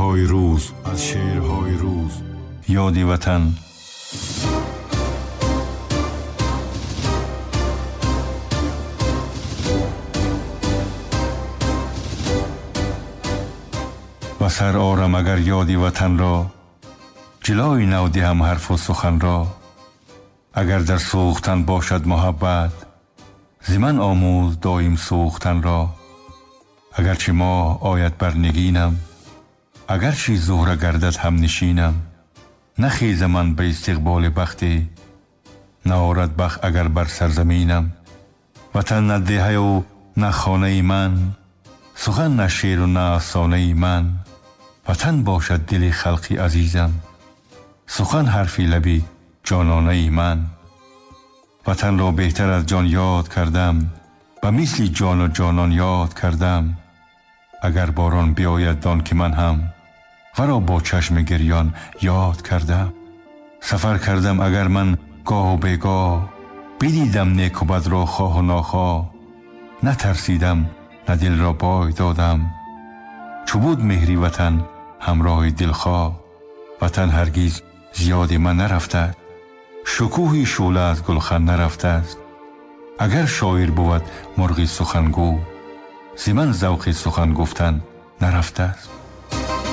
شعرهای روز یاد وطن. و سر آرم اگر یاد وطن را، جلوی نو دهم حرف و سخن را. اگر در سوختن باشد محبت، ز من آموز دایم سوختن را. اگرچه ماه آید بر نگینم، اگرچه زهره گردد هم نشینم. نخیزم من به استقبال بختی، نآرد بخت اگر بر سرزمینم. وطن نه ده و نه خانه من، سخن نه شعر و نه افسانه من. وطن باشد دل خلقی عزیزم، سخن حرفی لبی جانانه من. وطن را بهتر از جان یاد کردم، و مثل جان و جانان یاد کردم. اگر باران بیاید دان که من هم، ورا با چشم گریان یاد کردم. سفر کردم اگر من گاه و بیگاه، بدیدم نیک و بد را خواه و ناخواه. نترسیدم نه دل را بای دادم، چو بود مهری وطن همراه دلخواه. وطن هرگز زیاد من نرفته، شکوهی شعله از گلخن نرفته است. اگر شاعر بود مرغی سخنگو، ز من ذوق سخن گفتن نرفته است.